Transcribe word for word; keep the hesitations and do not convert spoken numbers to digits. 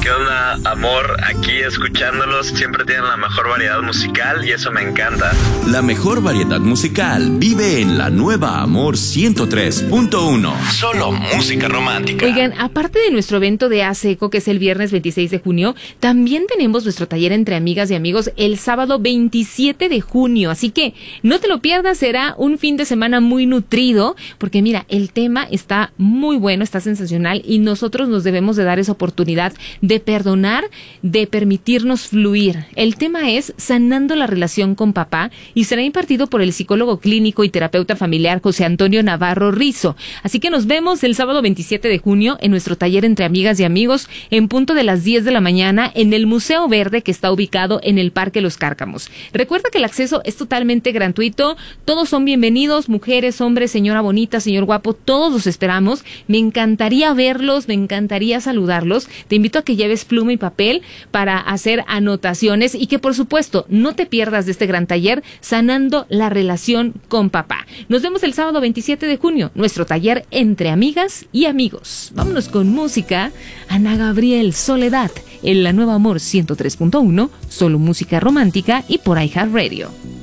¿Qué onda, amor? Aquí escuchándolos, siempre tienen la mejor variedad musical y eso me encanta. La mejor variedad musical vive en la nueva Amor ciento tres punto uno. Solo música romántica. Oigan, aparte de nuestro evento de ASECO, que es el viernes veintiséis de junio, también tenemos nuestro taller entre amigas y amigos el sábado veintisiete de junio. Así que no te lo pierdas, será un fin de semana muy nutrido, porque mira, el tema está muy bueno, está sensacional y nosotros nos debemos de dar esa oportunidad de perdonar, de permitirnos fluir. El tema es sanando la relación con papá y será impartido por el psicólogo clínico y terapeuta familiar José Antonio Navarro Rizo. Así que nos vemos el sábado veintisiete de junio en nuestro taller entre amigas y amigos en punto de las diez de la mañana en el Museo Verde, que está ubicado en el Parque Los Cárcamos. Recuerda que el acceso es totalmente gratuito, todos son bienvenidos, mujeres, hombres, señora bonita, señor guapo, todos los esperamos. Me encantaría verlos, me encantaría saludarlos. Te invito a que lleves pluma y papel para hacer anotaciones y que por supuesto no te pierdas de este gran taller sanando la relación con papá. Nos vemos el sábado veintisiete de junio, nuestro taller entre amigas y amigos. Vámonos con música. Ana Gabriel, Soledad, en la nueva Amor ciento tres punto uno, solo música romántica y por iHeartRadio.